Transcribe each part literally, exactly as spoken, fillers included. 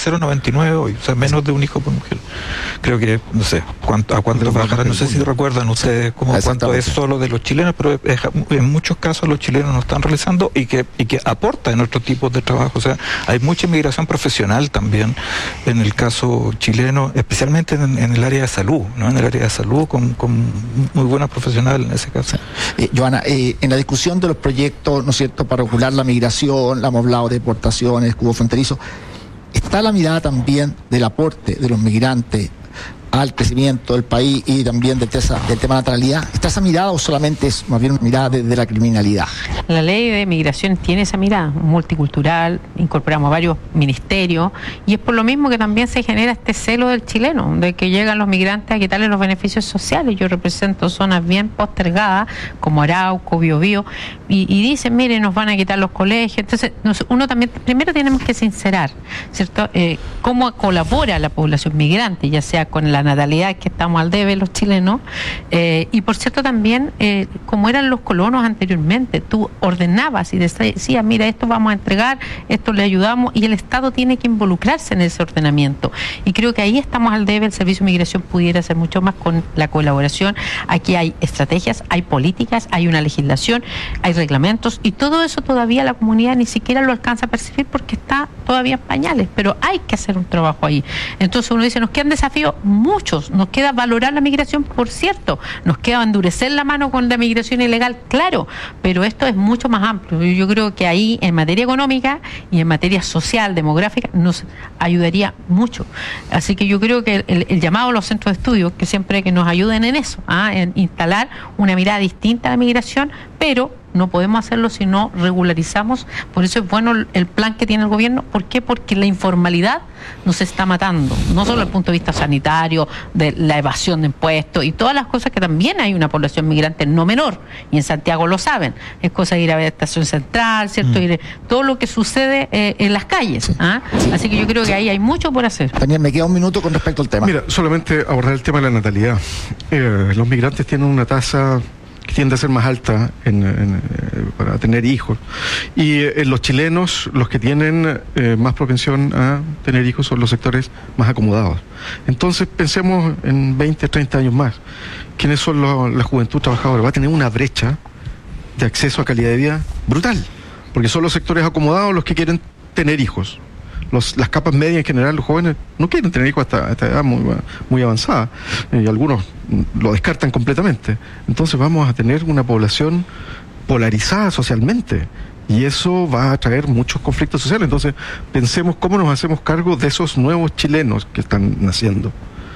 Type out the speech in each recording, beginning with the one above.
cero coma noventa y nueve hoy, o sea, menos de un hijo por mujer. Creo que, no sé, cuánto, a cuánto bajará, no sé si recuerdan ustedes cómo, cuánto es solo de los chilenos, pero es, en muchos casos los chilenos no están realizando y que, y que aporta en otros tipos de trabajo. O sea, hay mucha inmigración profesional también en el caso chileno, especialmente en, en el área de salud, ¿no? En el área de salud, con, con muy buenas profesionales en ese caso. Eh, Joana, eh, en la discusión de los proyectos, ¿no es cierto?, para regular la migración, la hemos hablado de deportaciones, cubo fronterizo, está la mirada también del aporte de los migrantes al crecimiento del país y también del, tesa, del tema de natalidad. ¿Está esa mirada o solamente es más bien una mirada de, de la criminalidad? La ley de migración tiene esa mirada multicultural, incorporamos varios ministerios y es por lo mismo que también se genera este celo del chileno, de que llegan los migrantes a quitarles los beneficios sociales. Yo represento zonas bien postergadas como Arauco, Biobío y, y dicen, mire, nos van a quitar los colegios. Entonces nos, uno también, primero tenemos que sincerar, ¿cierto? Eh, cómo colabora la población migrante, ya sea con la natalidad que estamos al debe los chilenos, eh, y por cierto también eh, como eran los colonos anteriormente, tú ordenabas y decías, mira, esto vamos a entregar, esto le ayudamos, y el Estado tiene que involucrarse en ese ordenamiento, y creo que ahí estamos al debe. El Servicio de Migración pudiera hacer mucho más con la colaboración. Aquí hay estrategias, hay políticas, hay una legislación, hay reglamentos, y todo eso todavía la comunidad ni siquiera lo alcanza a percibir porque está todavía en pañales, pero hay que hacer un trabajo ahí. Entonces uno dice, nos quedan desafíos muchos, nos queda valorar la migración, por cierto, nos queda endurecer la mano con la migración ilegal, claro, pero esto es mucho más amplio. Yo creo que ahí en materia económica y en materia social, demográfica, nos ayudaría mucho. Así que yo creo que el, el llamado a los centros de estudio, que siempre que nos ayuden en eso, ¿ah? En instalar una mirada distinta a la migración, pero no podemos hacerlo si no regularizamos. Por eso es bueno el plan que tiene el gobierno. ¿Por qué? Porque la informalidad nos está matando, no solo desde el punto de vista sanitario, de la evasión de impuestos y todas las cosas, que también hay una población migrante no menor, y en Santiago lo saben, es cosa de ir a ver la estación central, ¿cierto? Mm. Ir, todo lo que sucede eh, en las calles, ¿ah? Así que yo creo que ahí hay mucho por hacer. Daniel, me queda un minuto con respecto al tema. Mira, solamente abordar el tema de la natalidad. Eh, los migrantes tienen una tasa que tiende a ser más alta en, en, eh, para tener hijos, y eh, los chilenos, los que tienen eh, más propensión a tener hijos son los sectores más acomodados. Entonces pensemos en veinte, treinta años más, ¿quiénes son los, la juventud trabajadora? Va a tener una brecha de acceso a calidad de vida brutal, porque son los sectores acomodados los que quieren tener hijos. Los, las capas medias en general, los jóvenes no quieren tener hijos hasta esta edad muy, muy avanzada, y algunos lo descartan completamente. Entonces vamos a tener una población polarizada socialmente, y eso va a traer muchos conflictos sociales. Entonces pensemos cómo nos hacemos cargo de esos nuevos chilenos que están naciendo,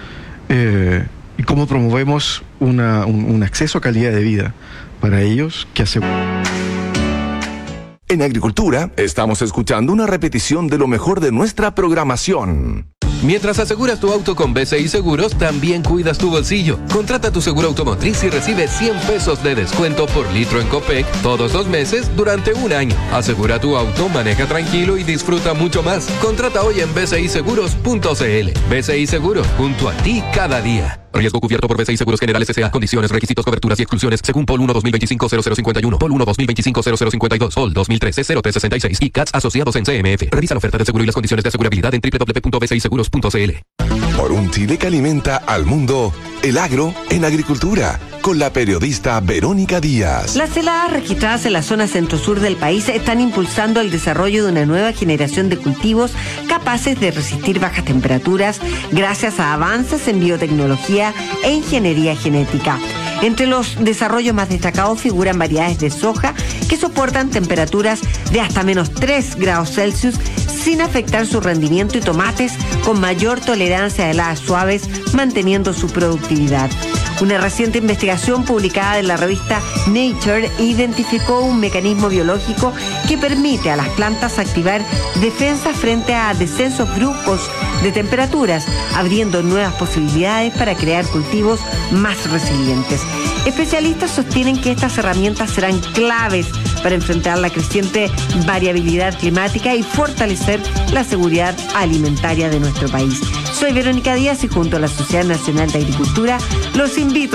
eh, y cómo promovemos una, un, un acceso a calidad de vida para ellos que asegure. En Agricultura, estamos escuchando una repetición de lo mejor de nuestra programación. Mientras aseguras tu auto con B C I Seguros, también cuidas tu bolsillo. Contrata tu seguro automotriz y recibe cien pesos de descuento por litro en Copec todos los meses durante un año. Asegura tu auto, maneja tranquilo y disfruta mucho más. Contrata hoy en b c i seguros punto c l. B C I Seguros, junto a ti cada día. Riesgo cubierto por B C I Seguros Generales S A. Condiciones, requisitos, coberturas y exclusiones según Pol uno dos mil veinticinco cero cero cincuenta y uno, Pol uno dos mil veinticinco cero cero cincuenta y dos, Pol dos mil trece cero tres sesenta y seis y C A T S asociados en C M F. Revisa la oferta de seguro y las condiciones de asegurabilidad en doble u doble u doble u punto b c i seguros punto c l. Por un Chile que alimenta al mundo, el agro en Agricultura, con la periodista Verónica Díaz. Las heladas registradas en la zona centro-sur del país están impulsando el desarrollo de una nueva generación de cultivos capaces de resistir bajas temperaturas gracias a avances en biotecnología e ingeniería genética. Entre los desarrollos más destacados figuran variedades de soja que soportan temperaturas de hasta menos tres grados Celsius sin afectar su rendimiento, y tomates con mayor tolerancia a heladas suaves, manteniendo su productividad. Una reciente investigación publicada en la revista Nature identificó un mecanismo biológico que permite a las plantas activar defensas frente a descensos bruscos de temperaturas, abriendo nuevas posibilidades para crear cultivos más resilientes. Especialistas sostienen que estas herramientas serán claves para enfrentar la creciente variabilidad climática y fortalecer la seguridad alimentaria de nuestro país. Soy Verónica Díaz y junto a la Sociedad Nacional de Agricultura los invito